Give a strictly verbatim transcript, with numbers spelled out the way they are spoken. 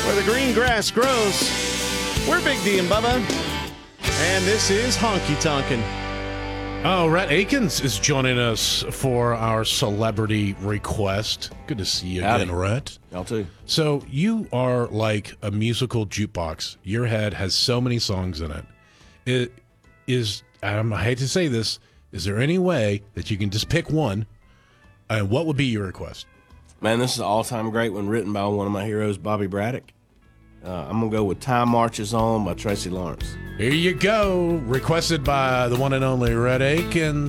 where the green grass grows. We're Big D and Bubba, and this is Honky Tonkin'. Oh, Rhett Akins is joining us for our celebrity request. Good to see you Howdy. again, Rhett. Y'all too. So you are like a musical jukebox. Your head has so many songs in it. It is, um, I hate to say this, is there any way that you can just pick one? And what would be your request? Man, this is an all-time great one written by one of my heroes, Bobby Braddock. Uh, I'm going to go with Time Marches On by Tracy Lawrence. Here you go. Requested by the one and only Rhett Akins.